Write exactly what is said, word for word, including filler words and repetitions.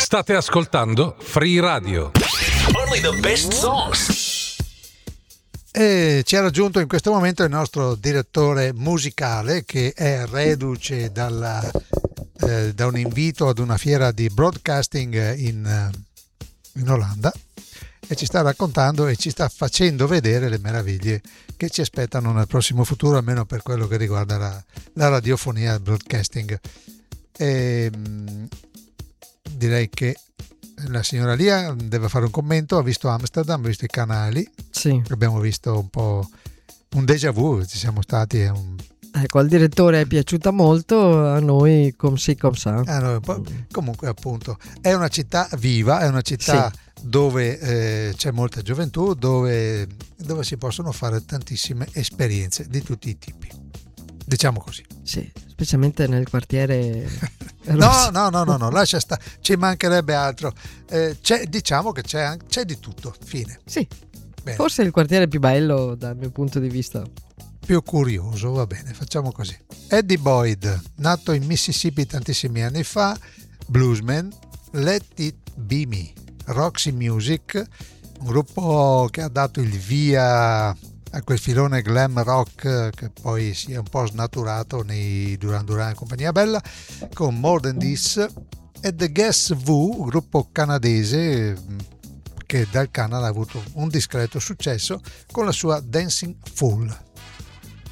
State ascoltando Free Radio. Only the best songs. E ci ha raggiunto in questo momento il nostro direttore musicale, che è reduce dalla, eh, da un invito ad una fiera di broadcasting in, in Olanda, e ci sta raccontando e ci sta facendo vedere le meraviglie che ci aspettano nel prossimo futuro, almeno per quello che riguarda la, la radiofonia e il broadcasting. E, direi che la signora Lia deve fare un commento. Ha visto Amsterdam, ha visto i canali, sì. Abbiamo visto un po' un déjà vu, ci siamo stati. Un... Ecco, al direttore è piaciuta molto, a noi com si com sa. Ah, no, comunque appunto è una città viva, è una città sì. dove eh, c'è molta gioventù, dove, dove si possono fare tantissime esperienze di tutti i tipi, diciamo così. Sì, specialmente nel quartiere. No, no, no, no, no, lascia stare, ci mancherebbe altro. Eh, c'è, diciamo che c'è, c'è di tutto, fine. Sì, bene. Forse il quartiere più bello dal mio punto di vista. Più curioso, va bene, facciamo così. Eddie Boyd, nato in Mississippi tantissimi anni fa, bluesman, Let It Be Me, Roxy Music, un gruppo che ha dato il via a quel filone glam rock che poi si è un po' snaturato nei Duran Duran e compagnia bella, con More Than This, e The Guess Who, gruppo canadese che dal Canada ha avuto un discreto successo con la sua Dancing Fool.